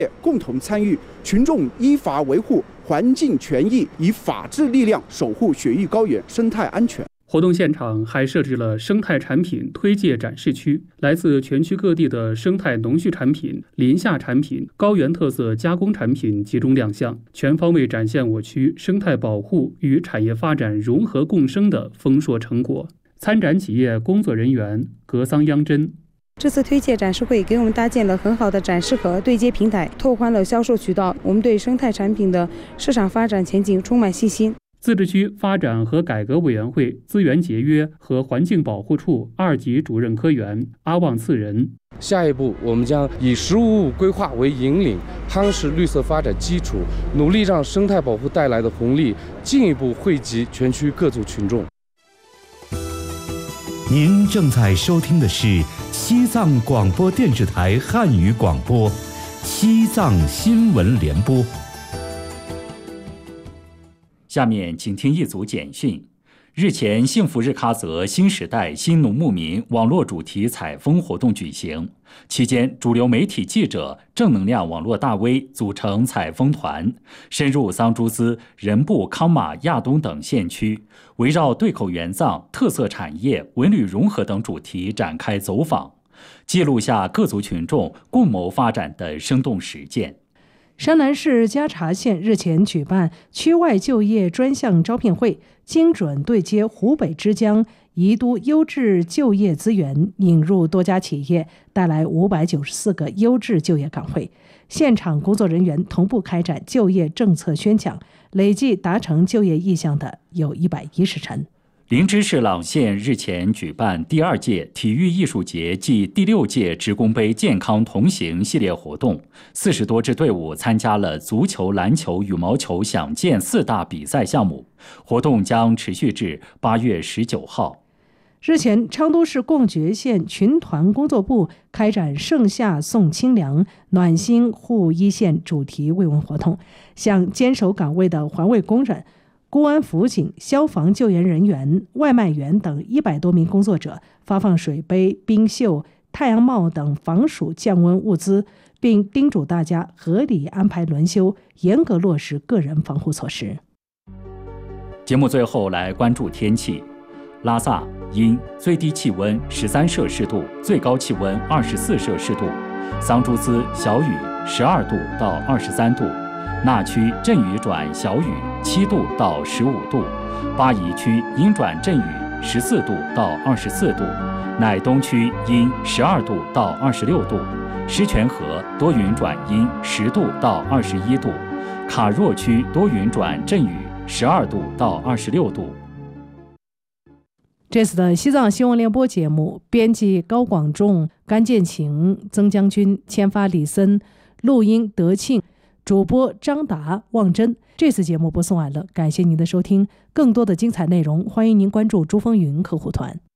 共同参与群众依法维护环境权益，以法治力量守护雪域高原生态安全。 活动现场还设置了生态产品推介展示区，来自全区各地的生态农畜产品、林下产品、高原特色加工产品集中亮相，全方位展现我区生态保护与产业发展融合共生的丰硕成果。参展企业工作人员格桑央真。 这次推介展示会给我们搭建了很好的展示和对接平台，拓宽了销售渠道。我们对生态产品的市场发展前景充满信心。 自治区发展和改革委员会资源节约和环境保护处2级主任科员阿旺次仁。 下一步，我们将以“15物”规划为引领，夯实绿色发展基础，努力让生态保护带来的红利进一步惠及全区各族群众。 您正在收听的是西藏广播电视台汉语广播，西藏新闻联播。 下面请听一组简讯。日前，幸福日喀则新时代新农牧民网络主题采风活动举行，期间主流媒体记者、正能量网络大 V 组成采风团，深入桑珠孜、仁布、康玛、亚东等县区，围绕对口援藏、特色产业、文旅融合等主题展开走访，记录下各族群众共谋发展的生动实践。 山南市加查县日前举办区外就业专项招聘会，精准对接湖北之江宜都优质就业资源，引入多家企业，带来594个优质就业岗位。现场工作人员同步开展就业政策宣讲，累计达成就业意向的有110人。 林芝市朗县日前举办第2届体育艺术节暨第6届职工杯健康同行系列活动，40多支队伍参加了足球、篮球、羽毛球、响剑4大比赛项目。活动将持续至8月19号。 日前，昌都市贡觉县群团工作部开展盛夏送清凉、暖心护一线主题慰问活动，向坚守岗位的环卫工人、公安辅警、消防救援人员、外卖员等100多名工作者发放水杯、冰袖、太阳帽等防暑降温物资，并叮嘱大家合理安排轮休，严格落实个人防护措施。 节目最后来关注天气。拉萨阴，最低气温13摄氏度，最高气温24摄氏度；桑珠孜小雨12度到23度；纳区阵雨转小雨7度到15度；巴宜区阴转阵雨14度到24度；乃东区阴12度到26度；狮泉河多云转阴10度到21度；卡若区多云转阵雨12度到26度。 这次的西藏新闻联播节目，编辑高广仲、甘建晴、曾将军、签发李森，录音德庆，主播张达、望真。这次节目播送完了，感谢您的收听。更多的精彩内容，欢迎您关注珠峰云客户团。